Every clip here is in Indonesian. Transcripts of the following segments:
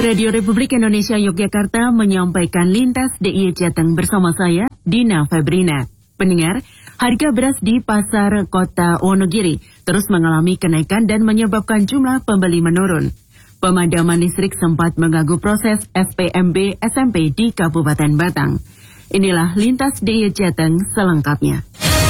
Radio Republik Indonesia Yogyakarta menyampaikan Lintas DIY Jateng bersama saya, Dina Febrina. Pendengar, harga beras di pasar kota Wonogiri terus mengalami kenaikan dan menyebabkan jumlah pembeli menurun. Pemadaman listrik sempat mengganggu proses SPMB SMP di Kabupaten Batang. Inilah Lintas DIY Jateng selengkapnya.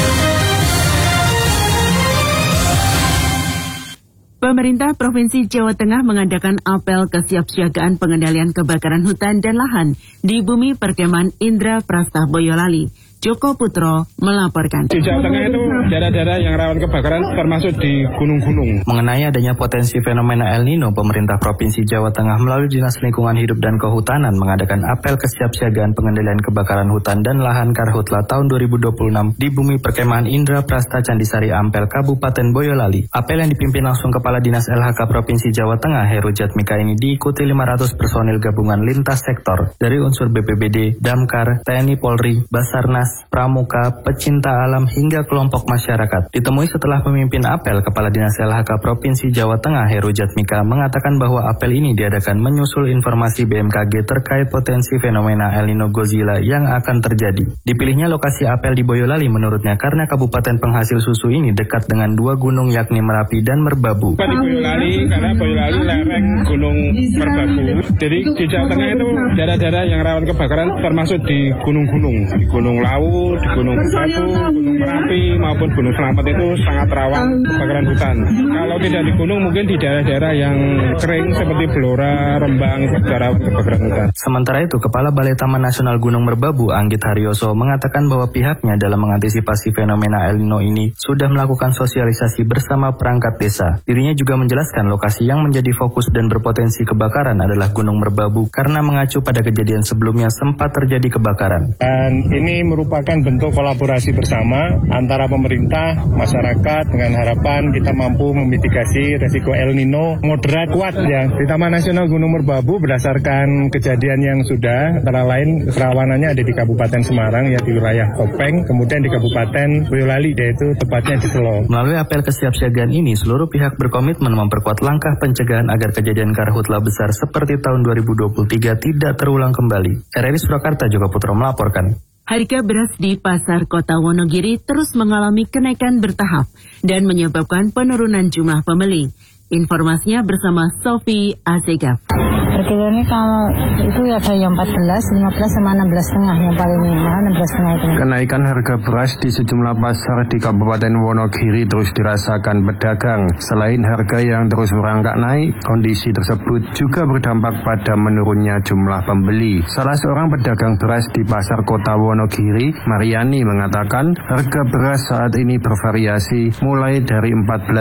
Pemerintah Provinsi Jawa Tengah mengadakan apel kesiapsiagaan pengendalian kebakaran hutan dan lahan di bumi perkemahan Indra Prastha Boyolali. Joko Putro melaporkan. Di Jawa Tengah itu daerah-daerah yang rawan kebakaran termasuk di gunung-gunung. Mengenai adanya potensi fenomena El Nino, pemerintah Provinsi Jawa Tengah melalui Dinas Lingkungan Hidup dan Kehutanan mengadakan apel kesiapsiagaan pengendalian kebakaran hutan dan lahan Karhutla tahun 2026 di bumi perkemahan Indra Prastha Candisari Ampel, Kabupaten Boyolali. Apel yang dipimpin langsung Kepala Dinas LHK Provinsi Jawa Tengah Heru Jatmika ini diikuti 500 personil gabungan lintas sektor dari unsur BPBD, Damkar, TNI Polri, Basarnas, Pramuka, pecinta alam hingga kelompok masyarakat. Ditemui setelah pemimpin apel, Kepala Dinas LHK Provinsi Jawa Tengah Heru Jatmika mengatakan bahwa apel ini diadakan menyusul informasi BMKG terkait potensi fenomena El Nino Godzilla yang akan terjadi. Dipilihnya lokasi apel di Boyolali menurutnya karena kabupaten penghasil susu ini dekat dengan dua gunung yakni Merapi dan Merbabu. Di Boyolali karena Boyolali lereng Gunung Merbabu. Jadi di Jawa Tengah itu daerah-daerah yang rawan kebakaran termasuk di gunung-gunung, di Gunung Lawu, di Gunung Merbabu, Gunung Merapi maupun Gunung Selamat itu sangat rawan kebakaran hutan. Kalau tidak di gunung mungkin di daerah-daerah yang kering seperti Blora, Rembang rawan kebakaran hutan. Sementara itu, Kepala Balai Taman Nasional Gunung Merbabu Anggit Haryoso mengatakan bahwa pihaknya dalam mengantisipasi fenomena El Nino ini sudah melakukan sosialisasi bersama perangkat desa. Dirinya juga menjelaskan lokasi yang menjadi fokus dan berpotensi kebakaran adalah Gunung Merbabu karena mengacu pada kejadian sebelumnya sempat terjadi kebakaran. Dan ini merupakan bentuk kolaborasi bersama antara pemerintah, masyarakat dengan harapan kita mampu memitigasi resiko El Nino moderat kuat ya. Di Taman Nasional Gunung Merbabu berdasarkan kejadian yang sudah antara lain kerawanannya ada di Kabupaten Semarang ya di wilayah Topeng, kemudian di Kabupaten Boyolali yaitu tepatnya di Selo. Melalui apel kesiapsiagaan ini seluruh pihak berkomitmen memperkuat langkah pencegahan agar kejadian karhutla besar seperti tahun 2023 tidak terulang kembali. RRI Surakarta, Joko Putro melaporkan. Harga beras di pasar kota Wonogiri terus mengalami kenaikan bertahap dan menyebabkan penurunan jumlah pembeli. Informasinya bersama Sofi Azegaf. Harga ini kalau itu ada yang 14, 15 sama 16,5 yang paling murah 16,5 itu. Kenaikan harga beras di sejumlah pasar di Kabupaten Wonogiri terus dirasakan pedagang. Selain harga yang terus merangkak naik, kondisi tersebut juga berdampak pada menurunnya jumlah pembeli. Salah seorang pedagang beras di pasar kota Wonogiri, Mariani mengatakan harga beras saat ini bervariasi mulai dari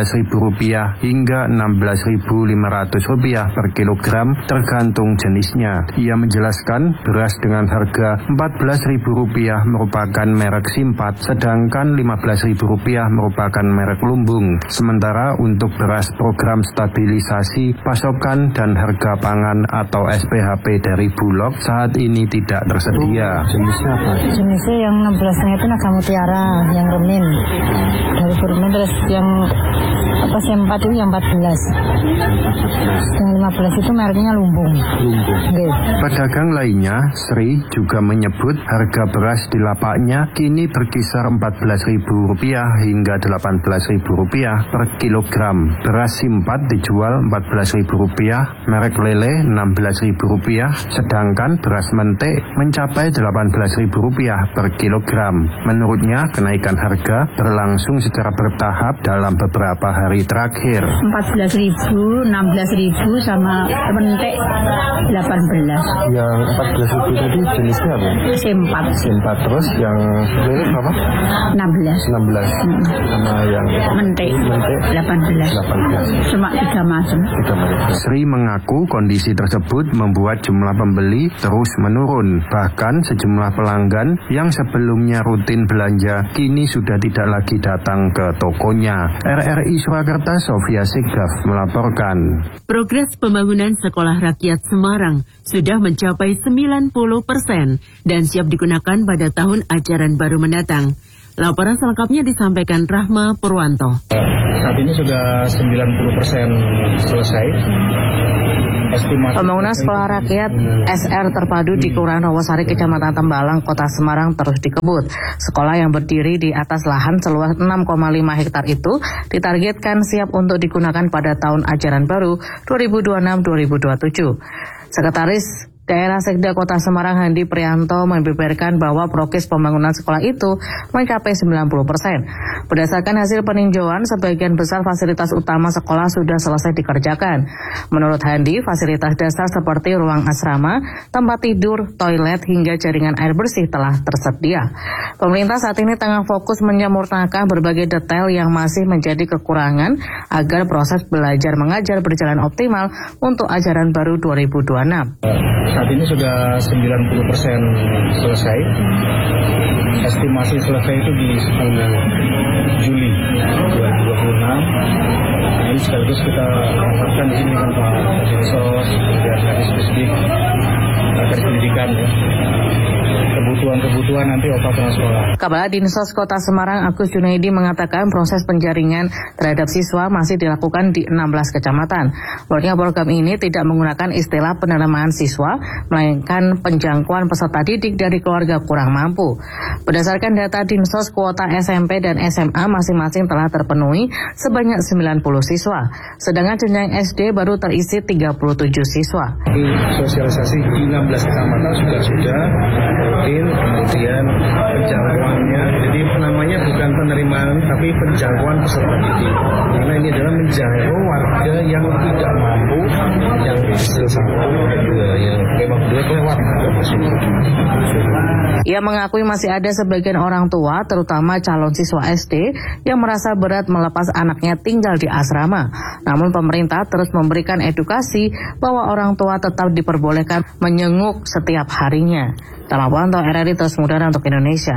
Rp14.000 hingga Rp16.500 per kilogram tergantung jenisnya. Ia menjelaskan beras dengan harga Rp14.000 merupakan merek Simpat, sedangkan Rp15.000 merupakan merek Lumbung. Sementara untuk beras program stabilisasi pasokan dan harga pangan atau SPHP dari Bulog saat ini tidak tersedia. Jenisnya apa? Jenisnya yang 16-nya itu Naga Mutiara, yang remin. Dari Burmen terus yang Simpat itu yang 14. Yang 15 itu mereknya Lumbung. Okay. Pedagang lainnya, Sri, juga menyebut harga beras di lapaknya kini berkisar Rp14.000 hingga Rp18.000 per kilogram. Beras Simpat dijual Rp14.000, merek Lele Rp16.000, sedangkan beras Mentik mencapai Rp18.000 per kilogram. Menurutnya, kenaikan harga berlangsung secara bertahap dalam beberapa hari terakhir. 14.000, 16.000 sama Mentik 18. Yang 14.000 tadi jenisnya apa? Simpat. Simpat. Terus yang Lele berapa? 16. Sama yang Mentik 18. Cuma 3 macam. Sri mengaku kondisi tersebut membuat jumlah pembeli terus menurun. Bahkan sejumlah pelanggan yang sebelumnya rutin belanja kini sudah tidak lagi datang ke tokonya. RRI Surakarta, Sofia Sigaf melaporkan. Progres pembangunan Sekolah Rakyat Semarang sudah mencapai 90% dan siap digunakan pada tahun ajaran baru mendatang. Laporan selengkapnya disampaikan Rahma Purwanto. Saat ini sudah 90% selesai. Pembangunan sekolah rakyat SR terpadu di Kelurahan Rawasari, Kecamatan Tembalang, Kota Semarang terus dikebut. Sekolah yang berdiri di atas lahan seluas 6,5 hektar itu ditargetkan siap untuk digunakan pada tahun ajaran baru 2026-2027. Sekretaris Daerah Sekda Kota Semarang Handi Prianto membeberkan bahwa progres pembangunan sekolah itu mencapai 90%. Berdasarkan hasil peninjauan, sebagian besar fasilitas utama sekolah sudah selesai dikerjakan. Menurut Handi, fasilitas dasar seperti ruang asrama, tempat tidur, toilet, hingga jaringan air bersih telah tersedia. Pemerintah saat ini tengah fokus menyempurnakan berbagai detail yang masih menjadi kekurangan agar proses belajar mengajar berjalan optimal untuk ajaran baru 2026. Saat ini sudah 90% selesai. Estimasi selesai itu di 10 Juli 2026. Ini sekaligus kita laporkan di sini dengan Pak Dinsos, kemudian Kadisdikbud, Kadis Pendidikan, ya. Kebutuhan nanti operasional sekolah. Kepala Dinsos Kota Semarang Agus Junaidi mengatakan proses penjaringan terhadap siswa masih dilakukan di 16 kecamatan. Menurutnya program ini tidak menggunakan istilah penerimaan siswa, melainkan penjangkauan peserta didik dari keluarga kurang mampu. Berdasarkan data Dinsos, kuota SMP dan SMA masing-masing telah terpenuhi sebanyak 90 siswa. Sedangkan jenjang SD baru terisi 37 siswa. Sosialisasi di 16 kecamatan sudah rutin, kemudian penjangkauannya, jadi namanya bukan penerimaan tapi penjangkauan peserta didik, karena ini adalah menjangkau warga yang tidak mampu, yang hasil 1, yang memang kelewat. Ia mengakui masih ada sebagian orang tua, terutama calon siswa SD, yang merasa berat melepas anaknya tinggal di asrama. Namun pemerintah terus memberikan edukasi bahwa orang tua tetap diperbolehkan menyenguk setiap harinya. Tamawanto RRI Terus Mudara untuk Indonesia.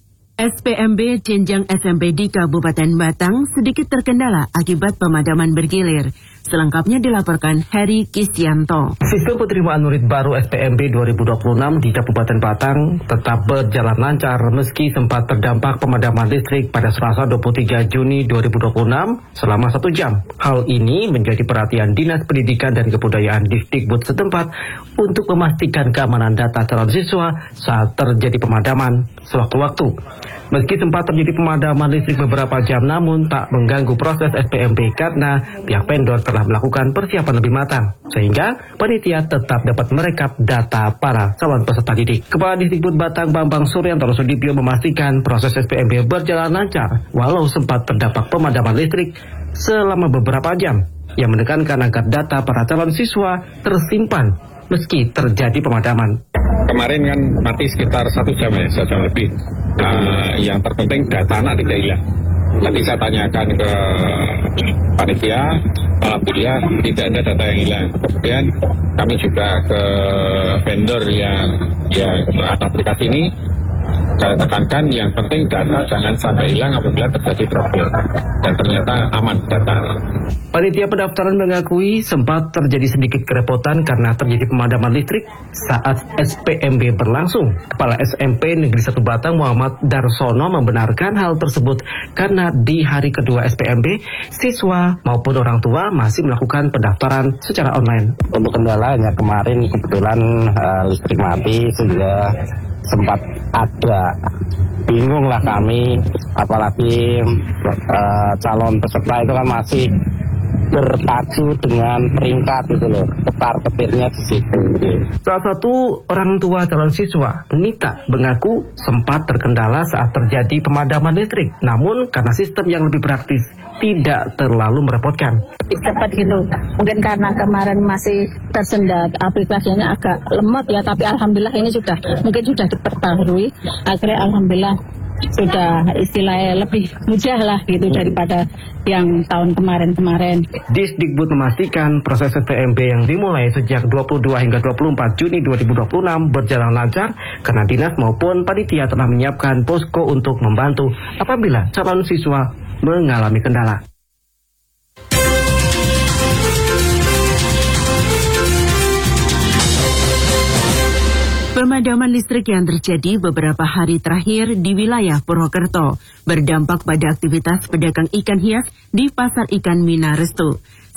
SPMB jenjang SMP di Kabupaten Batang sedikit terkendala akibat pemadaman bergilir. Selengkapnya dilaporkan Heri Kisyanto. Sistem penerimaan murid baru SPMB 2026 di Kabupaten Batang tetap berjalan lancar meski sempat terdampak pemadaman listrik pada Selasa 23 Juni 2026 selama 1 jam. Hal ini menjadi perhatian Dinas Pendidikan dan Kebudayaan Dikbud setempat untuk memastikan keamanan data calon siswa saat terjadi pemadaman sewaktu-waktu. Meski sempat terjadi pemadaman listrik beberapa jam, namun tak mengganggu proses SPMB karena pihak vendor telah melakukan persiapan lebih matang, sehingga panitia tetap dapat merekap data para calon peserta didik. Kepala Dikbud Batang Bambang Suryanto Sudibyo memastikan proses SPMB berjalan lancar, walau sempat terdampak pemadaman listrik selama beberapa jam, yang menekankan agar data para calon siswa tersimpan meski terjadi pemadaman. Kemarin kan mati sekitar 1 jam ya, 1 jam lebih. Yang terpenting data anak tidak hilang. Nanti saya tanyakan ke panitia, alhamdulillah tidak ada data yang hilang. Kemudian kami juga ke vendor yang aplikasi ini, saya tekankan yang penting data jangan sampai hilang apabila terjadi problem. Dan ternyata aman data. Panitia pendaftaran mengakui sempat terjadi sedikit kerepotan karena terjadi pemadaman listrik saat SPMB berlangsung. Kepala SMP Negeri 1 Batang Muhammad Darsono membenarkan hal tersebut karena di hari kedua SPMB, siswa maupun orang tua masih melakukan pendaftaran secara online. Untuk kendalanya kemarin kebetulan listrik mati sehingga sempat ada bingung lah kami, apalagi calon peserta itu kan masih berpacu dengan peringkat gitu loh, ketar-ketirnya di situ. Salah satu orang tua calon siswa, Nita, mengaku sempat terkendala saat terjadi pemadaman listrik, namun karena sistem yang lebih praktis, tidak terlalu merepotkan. Cepat gitu, mungkin karena kemarin masih tersendat, aplikasinya agak lemot ya, tapi alhamdulillah ini sudah diperbarui, akhirnya alhamdulillah sudah istilahnya lebih mudah lah gitu daripada yang tahun kemarin-kemarin. Dikbud memastikan proses SPMB yang dimulai sejak 22 hingga 24 Juni 2026 berjalan lancar karena dinas maupun panitia telah menyiapkan posko untuk membantu apabila calon siswa mengalami kendala. Pemadaman listrik yang terjadi beberapa hari terakhir di wilayah Purwokerto berdampak pada aktivitas pedagang ikan hias di Pasar Ikan Minarestu.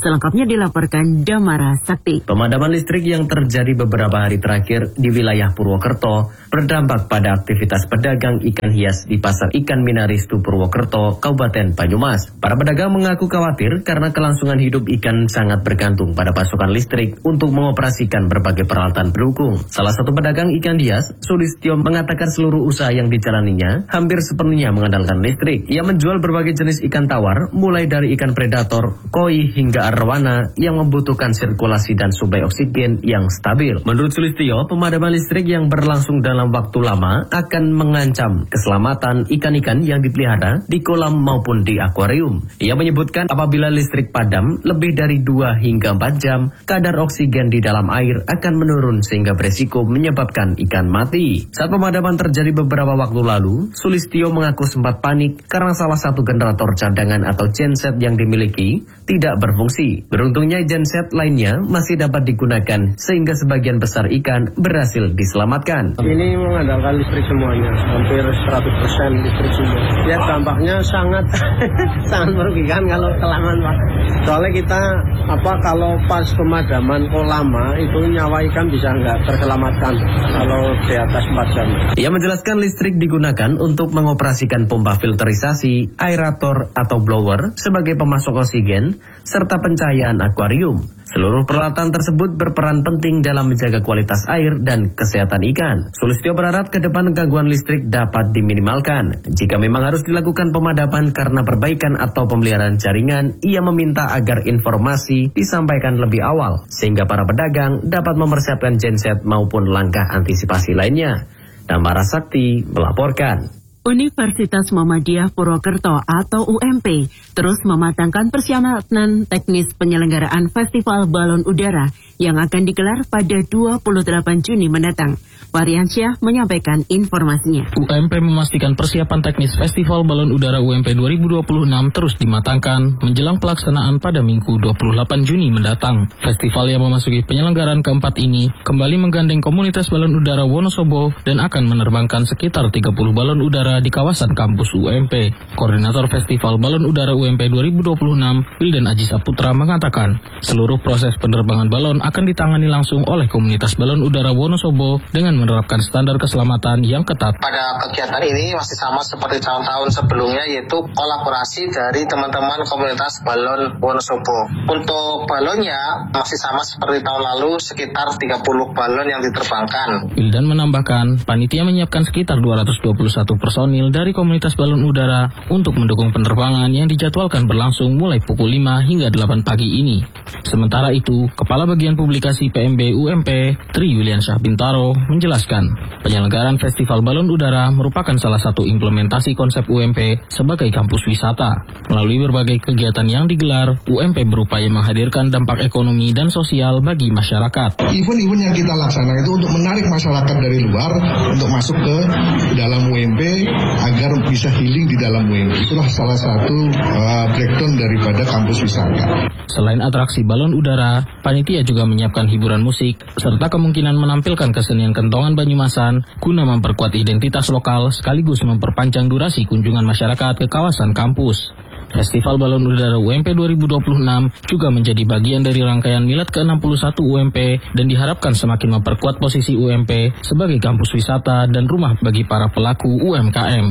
Selengkapnya dilaporkan Damara Sakti. Pemadaman listrik yang terjadi beberapa hari terakhir di wilayah Purwokerto berdampak pada aktivitas pedagang ikan hias di Pasar Ikan Minaristu Purwokerto, Kabupaten Banyumas. Para pedagang mengaku khawatir karena kelangsungan hidup ikan sangat bergantung pada pasokan listrik untuk mengoperasikan berbagai peralatan pendukung. Salah satu pedagang ikan hias, Sulistyo, mengatakan seluruh usaha yang dijalaninya hampir sepenuhnya mengandalkan listrik. Ia menjual berbagai jenis ikan tawar, mulai dari ikan predator, koi hingga arwana yang membutuhkan sirkulasi dan suplai oksigen yang stabil. Menurut Sulistyo, pemadaman listrik yang berlangsung dalam waktu lama akan mengancam keselamatan ikan-ikan yang dipelihara di kolam maupun di akuarium. Ia menyebutkan apabila listrik padam lebih dari 2 hingga 4 jam, kadar oksigen di dalam air akan menurun sehingga beresiko menyebabkan ikan mati. Saat pemadaman terjadi beberapa waktu lalu, Sulistyo mengaku sempat panik karena salah satu generator cadangan atau genset yang dimiliki tidak berfungsi. Beruntungnya genset lainnya masih dapat digunakan sehingga sebagian besar ikan berhasil diselamatkan. Ini mengandalkan listrik semuanya, hampir 100% listrik semua. Ya dampaknya sangat sangat merugikan kalau kelamaan, Pak. Soalnya kita kalau pas pemadaman lama itu nyawa ikan bisa nggak terselamatkan kalau di atas 4 jam. Ia menjelaskan listrik digunakan untuk mengoperasikan pompa filterisasi, aerator atau blower sebagai pemasok oksigen serta pencahayaan akuarium. Seluruh peralatan tersebut berperan penting dalam menjaga kualitas air dan kesehatan ikan. Sulistyo berharap ke depan gangguan listrik dapat diminimalkan. Jika memang harus dilakukan pemadaman karena perbaikan atau pemeliharaan jaringan, ia meminta agar informasi disampaikan lebih awal, sehingga para pedagang dapat mempersiapkan genset maupun langkah antisipasi lainnya. Damara Sakti melaporkan. Universitas Muhammadiyah Purwokerto atau UMP terus mematangkan persyaratan teknis penyelenggaraan Festival Balon Udara yang akan digelar pada 28 Juni mendatang. Variansyah menyampaikan informasinya. UMP memastikan persiapan teknis Festival Balon Udara UMP 2026 terus dimatangkan menjelang pelaksanaan pada Minggu 28 Juni mendatang. Festival yang memasuki penyelenggaraan keempat ini kembali menggandeng komunitas balon udara Wonosobo dan akan menerbangkan sekitar 30 balon udara di kawasan kampus UMP. Koordinator Festival Balon Udara UMP 2026, Wildan Aji Saputra mengatakan, seluruh proses penerbangan balon akan ditangani langsung oleh komunitas balon udara Wonosobo dengan menerapkan standar keselamatan yang ketat. Pada kegiatan ini masih sama seperti tahun-tahun sebelumnya, yaitu kolaborasi dari teman-teman komunitas balon Wonosobo. Untuk balonnya masih sama seperti tahun lalu, sekitar 30 balon yang diterbangkan. Wildan menambahkan, panitia menyiapkan sekitar 221 personil dari komunitas balon udara untuk mendukung penerbangan yang dijadwalkan berlangsung mulai pukul 5 hingga 8 pagi ini. Sementara itu, Kepala Bagian Publikasi PMB UMP, Tri Yuliansyah Bintaro, menjelaskan, penyelenggaraan Festival Balon Udara merupakan salah satu implementasi konsep UMP sebagai kampus wisata. Melalui berbagai kegiatan yang digelar, UMP berupaya menghadirkan dampak ekonomi dan sosial bagi masyarakat. Event-event yang kita laksanakan itu untuk menarik masyarakat dari luar untuk masuk ke dalam UMP agar bisa healing di dalam UMP. Itulah salah satu breakdown daripada kampus wisata. Selain atraksi balon udara, panitia juga menyiapkan hiburan musik serta kemungkinan menampilkan kesenian kentongan Banyumasan guna memperkuat identitas lokal sekaligus memperpanjang durasi kunjungan masyarakat ke kawasan kampus. Festival Balon Udara UMP 2026 juga menjadi bagian dari rangkaian milad ke-61 UMP dan diharapkan semakin memperkuat posisi UMP sebagai kampus wisata dan rumah bagi para pelaku UMKM.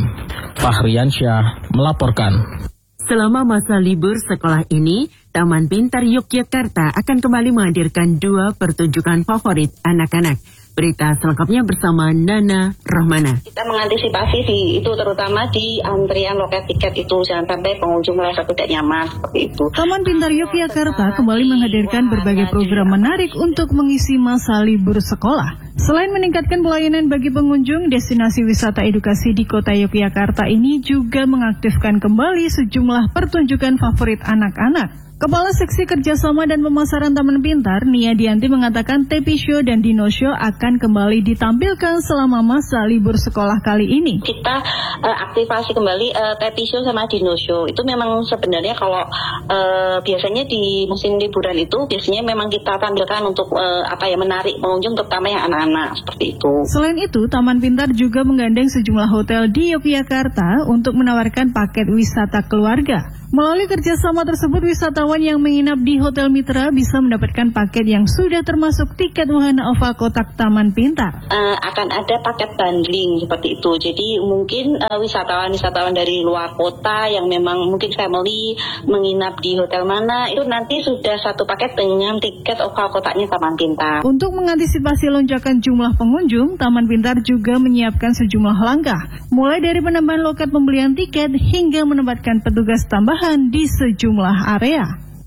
Fahriansyah melaporkan. Selama masa libur sekolah ini, Taman Pintar Yogyakarta akan kembali menghadirkan 2 pertunjukan favorit anak-anak. Berita selengkapnya bersama Nana Rahmana. Kita mengantisipasi itu terutama di antrian loket tiket itu, jangan sampai pengunjung merasa tidak nyaman seperti itu. Taman Pintar Yogyakarta kembali menghadirkan berbagai program menarik untuk mengisi masa libur sekolah. Selain meningkatkan pelayanan bagi pengunjung, destinasi wisata edukasi di kota Yogyakarta ini juga mengaktifkan kembali sejumlah pertunjukan favorit anak-anak. Kepala Seksi Kerjasama dan Pemasaran Taman Pintar, Nia Dianti mengatakan TV Show dan Dino Show akan kembali ditampilkan selama masa libur sekolah kali ini. Kita aktivasi kembali TV Show sama Dino Show. Itu memang sebenarnya kalau biasanya di musim liburan itu biasanya memang kita tampilkan untuk menarik pengunjung terutama yang anak-anak seperti itu. Selain itu, Taman Pintar juga menggandeng sejumlah hotel di Yogyakarta untuk menawarkan paket wisata keluarga. Melalui kerjasama tersebut, wisatawan wisatawan yang menginap di Hotel Mitra bisa mendapatkan paket yang sudah termasuk tiket wahana OVA kotak Taman Pintar. Akan ada paket bundling seperti itu. Jadi mungkin wisatawan-wisatawan dari luar kota yang memang mungkin family menginap di hotel mana, itu nanti sudah satu paket dengan tiket OVA kotaknya Taman Pintar. Untuk mengantisipasi lonjakan jumlah pengunjung, Taman Pintar juga menyiapkan sejumlah langkah, mulai dari penambahan loket pembelian tiket hingga menempatkan petugas tambahan di sejumlah area.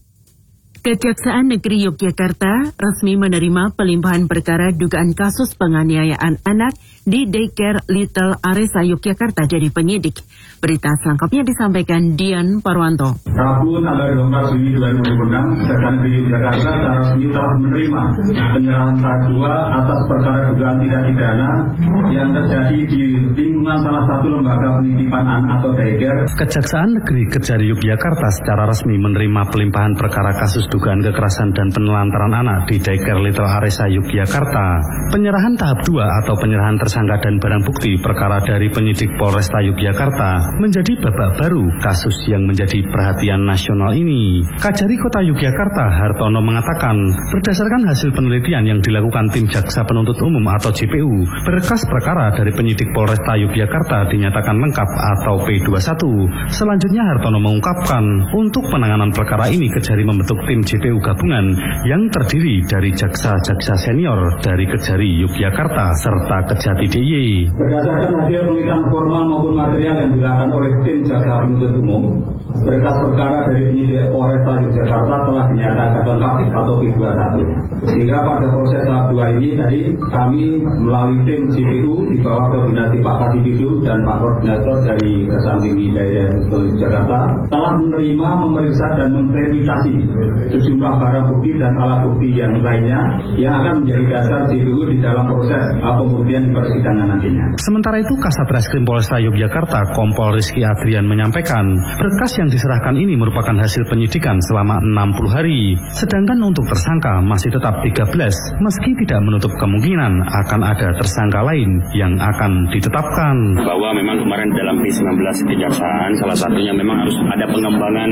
Kejaksaan Negeri Yogyakarta resmi menerima pelimpahan perkara dugaan kasus penganiayaan anak di Daycare Little Aresa Yogyakarta jadi penyidik. Berita selengkapnya disampaikan Dian Parwanto. Rabu tanggal 12 Juni 2006, Kejaksaan Negeri Yogyakarta secara resmi telah menerima penyerahan tahap 2 atas perkara dugaan tindak pidana yang terjadi di lingkungan salah satu lembaga penitipan anak atau daycare. Kejaksaan Negeri Kejari Yogyakarta secara resmi menerima pelimpahan perkara kasus dugaan kekerasan dan penelantaran anak di Daycare Little Aresa Yogyakarta. Penyerahan tahap 2 atau penyerahan tersangka dan barang bukti perkara dari penyidik Polresta Yogyakarta menjadi babak baru kasus yang menjadi perhatian nasional ini. Kajari Kota Yogyakarta Hartono mengatakan, berdasarkan hasil penelitian yang dilakukan tim Jaksa Penuntut Umum atau JPU, berkas perkara dari penyidik Polresta Yogyakarta dinyatakan lengkap atau P21. Selanjutnya Hartono mengungkapkan, untuk penanganan perkara ini Kejari membentuk tim JPU gabungan yang terdiri dari jaksa-jaksa senior dari Kejari Yogyakarta serta Kejati DIY. Berdasarkan hasil penelitian formal maupun material yang dilakukan oleh tim Jaksa Penuntut Umum, berkas perkara dari penyidik Polresta Yogyakarta telah dinyatakan lengkap atau P21. Sehingga pada proses tahap 2 ini tadi kami melalui tim JPU di bawah koordinasi Pak Kadipidu dan Pak Koordinator dari Kejaksaan Tinggi Daerah Yogyakarta telah menerima, memeriksa dan memverifikasi sejumlah barang bukti dan alat bukti yang lainnya yang akan menjadi dasar JPU di dalam proses pembuktian persidangan nantinya. Sementara itu Kasat Reskrim Polresta Yogyakarta Kompol Rizky Adrian menyampaikan, berkas yang diserahkan ini merupakan hasil penyidikan selama 60 hari. Sedangkan untuk tersangka masih tetap 13, meski tidak menutup kemungkinan akan ada tersangka lain yang akan ditetapkan. Bahwa memang kemarin dalam P19 Kejaksaan salah satunya memang harus ada pengembangan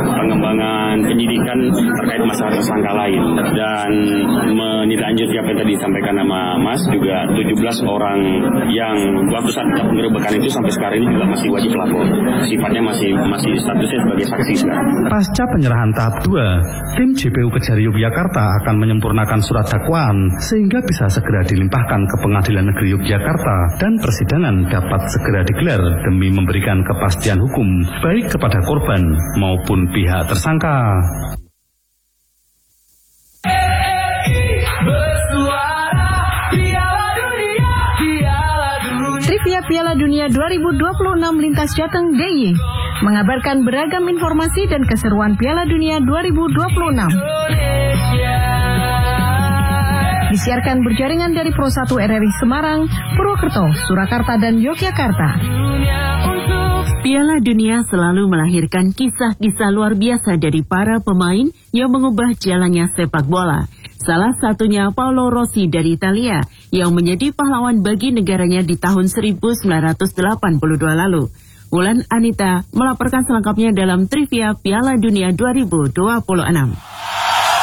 penyidikan terkait masalah tersangka lain. Dan menindaklanjuti apa yang tadi disampaikan sama Mas, juga 17 orang yang waktu saat penggerebekan itu sampai sekarang ini juga masih wajib lapor. Sifatnya masih statusnya sebagai saksi sekarang. Pasca penyerahan tahap 2, tim JPU Kejari Yogyakarta akan menyempurnakan surat dakwaan sehingga bisa segera dilimpahkan ke Pengadilan Negeri Yogyakarta dan persidangan dapat segera digelar demi memberikan kepastian hukum baik kepada korban maupun pihak tersangka. Trivia Piala Dunia 2026 Lintas Jateng DIY mengabarkan beragam informasi dan keseruan Piala Dunia 2026. Disiarkan berjaringan dari Pro 1 RRI Semarang, Purwokerto, Surakarta, dan Yogyakarta. Piala Dunia selalu melahirkan kisah-kisah luar biasa dari para pemain yang mengubah jalannya sepak bola. Salah satunya Paolo Rossi dari Italia yang menjadi pahlawan bagi negaranya di tahun 1982 lalu. Wulan Anita melaporkan selengkapnya dalam Trivia Piala Dunia 2026.